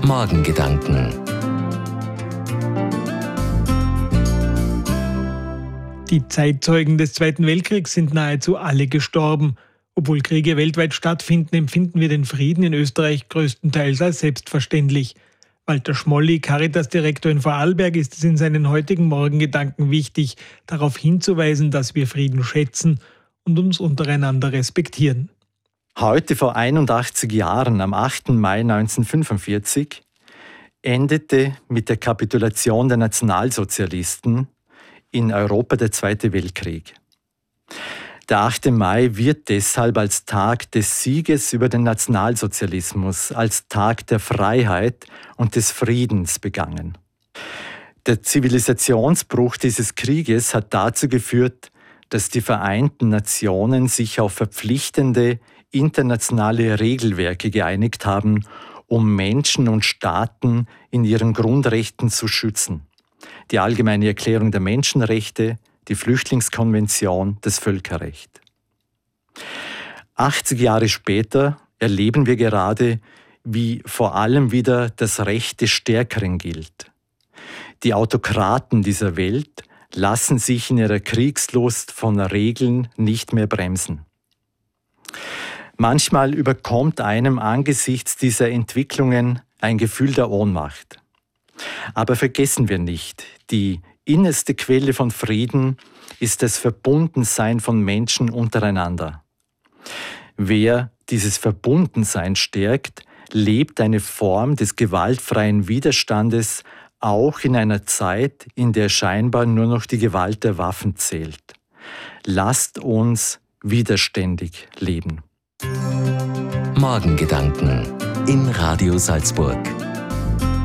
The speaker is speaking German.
Morgengedanken. Die Zeitzeugen des Zweiten Weltkriegs sind nahezu alle gestorben. Obwohl Kriege weltweit stattfinden, empfinden wir den Frieden in Österreich größtenteils als selbstverständlich. Walter Schmolli, Caritas-Direktor in Vorarlberg, ist es in seinen heutigen Morgengedanken wichtig, darauf hinzuweisen, dass wir Frieden schätzen und uns untereinander respektieren. Heute vor 81 Jahren, am 8. Mai 1945, endete mit der Kapitulation der Nationalsozialisten in Europa der Zweite Weltkrieg. Der 8. Mai wird deshalb als Tag des Sieges über den Nationalsozialismus, als Tag der Freiheit und des Friedens begangen. Der Zivilisationsbruch dieses Krieges hat dazu geführt, dass die Vereinten Nationen sich auf verpflichtende internationale Regelwerke geeinigt haben, um Menschen und Staaten in ihren Grundrechten zu schützen. Die Allgemeine Erklärung der Menschenrechte, die Flüchtlingskonvention, das Völkerrecht. 80 Jahre später erleben wir gerade, wie vor allem wieder das Recht des Stärkeren gilt. Die Autokraten dieser Welt lassen sich in ihrer Kriegslust von Regeln nicht mehr bremsen. Manchmal überkommt einem angesichts dieser Entwicklungen ein Gefühl der Ohnmacht. Aber vergessen wir nicht, die innerste Quelle von Frieden ist das Verbundensein von Menschen untereinander. Wer dieses Verbundensein stärkt, lebt eine Form des gewaltfreien Widerstandes auch in einer Zeit, in der scheinbar nur noch die Gewalt der Waffen zählt. Lasst uns widerständig leben. Morgengedanken in Radio Salzburg.